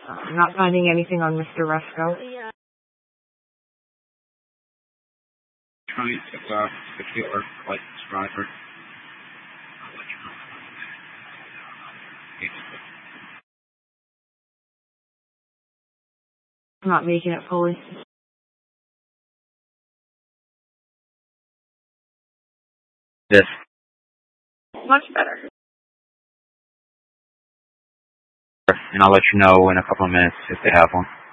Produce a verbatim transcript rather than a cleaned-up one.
Uh, I'm not finding anything on Mister Resco. Yeah. Trying to uh, computer like subscriber. I'm not making it fully. This. Much better. And I'll let you know in a couple of minutes if they have one.